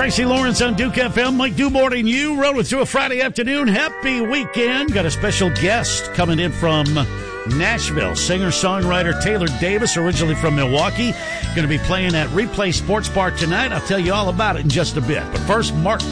Tracy Lawrence on Duke FM. Mike Dubort and you rolling through a Friday afternoon. Happy weekend. Got a special guest coming in from Nashville. Singer-songwriter Taylor Davis, originally from Milwaukee. Going to be playing at Replay Sports Bar tonight. I'll tell you all about it in just a bit. But first, Mark